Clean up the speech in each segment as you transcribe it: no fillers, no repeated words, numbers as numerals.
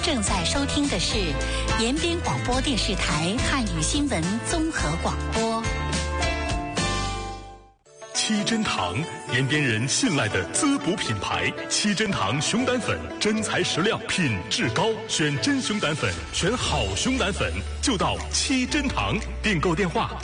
正在收听的是延边广播电视台汉语新闻综合广播。 七珍堂，延边人信赖的滋补品牌。七珍堂熊胆粉，真材实料，品质高，选真熊胆粉，选好熊胆粉，就到七珍堂。订购电话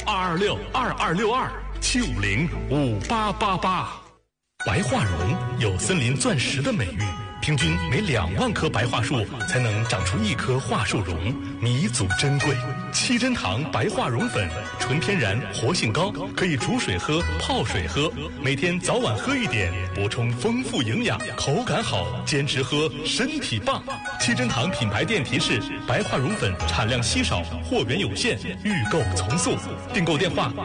226-2262-750-5888。白化榕有森林钻石的美誉，平均每2万棵白桦树才能长出1棵桦树榕，弥足珍贵。七珍堂白化榕粉，纯天然，活性高，可以煮水喝、泡水喝，每天早晚喝一点，补充丰富营养，口感好，坚持喝，身体棒。七珍堂品牌店提示：白化榕粉产量稀少，货源有限，预购从速。订购电话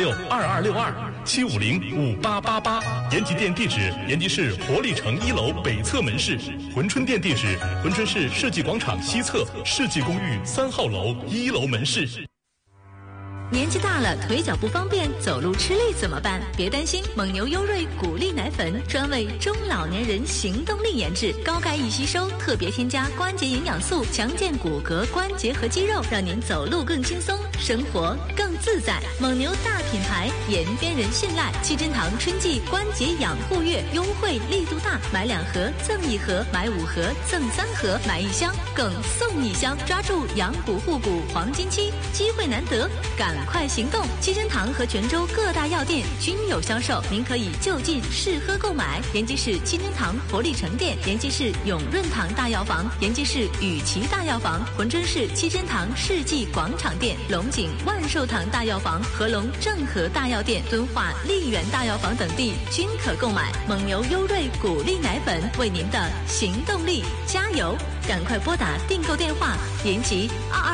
226-2262-750-5888。延吉店地址：延吉市活力城1楼北侧门市。珲春店地址：珲春市世纪广场西侧世纪公寓3号楼1楼门市。 年纪大了，腿脚不方便，走路吃力怎么办？别担心，蒙牛优瑞谷粒奶粉专为中老年人行动力研制，高钙易吸收，特别添加关节营养素，强健骨骼、关节和肌肉，让您走路更轻松，生活更自在。蒙牛大品牌，延边人信赖。七珍堂春季关节养护月优惠力度大，买2盒赠1盒，买5盒赠3盒，买1箱更送1箱，抓住养骨护骨黄金期，机会难得，赶快行动！七珍堂和泉州各大药店均有销售，您可以就近试喝购买。延吉市七珍堂活力城店，延吉市永润堂大药房，延吉市雨琦大药房，珲春市七珍堂世纪广场店，龙井万寿堂大药房、合龙正和大药店、敦化丽园大药房等地均可购买。蒙牛优瑞谷粒奶粉，为您的行动力加油！赶快拨打订购电话：延吉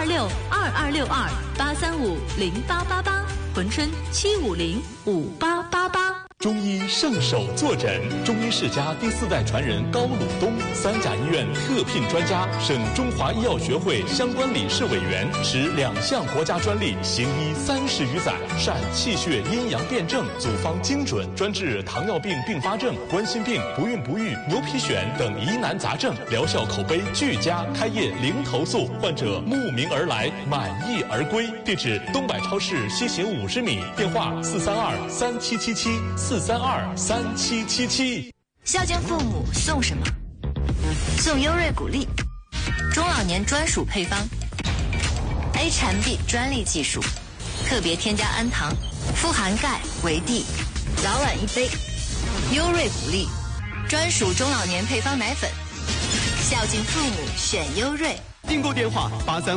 226-2262-835-0888，珲春750-5888。 中医圣手坐诊，中医世家第4代传人高鲁东，3甲医院特聘专家，省中华医药学会相关理事委员，持2项国家专利，行医30余载，善气血阴阳辩证，组方精准，专治糖尿病并发症、冠心病、不孕不育、牛皮癣等疑难杂症，疗效口碑俱佳，开业零投诉，患者慕名而来，满意而归。地址：东百超市西行50米，电话432-3777，432-3777。 孝敬父母送什么？送优瑞谷粒，中老年专属配方 ，A 产 B 专利技术，特别添加氨糖，富含钙、维 D， 早晚1杯。优瑞谷粒，专属中老年配方奶粉，孝敬父母选优瑞。 订购电话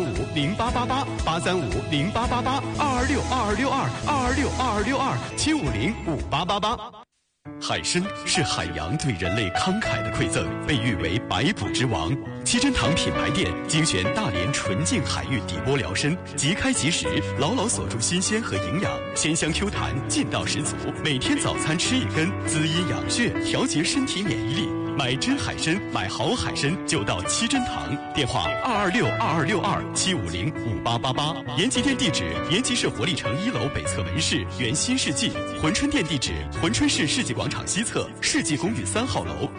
835-0888，835-0888，226-2262-226-2262-750-5888。海参是海洋对人类慷慨的馈赠，被誉为百补之王。七珍堂品牌店精选大连纯净海域底波疗参，即开即食，牢牢锁住新鲜和营养，鲜香 Q 弹，劲道十足。每天早餐吃1根，滋阴养血，调节身体免疫力。买真海参，买好海参就到七珍堂。电话226-2262-750-5888。延吉店地址：延吉市活力城1楼北侧门市原新世纪。珲春店地址：珲春市世纪广场西侧世纪公寓3号楼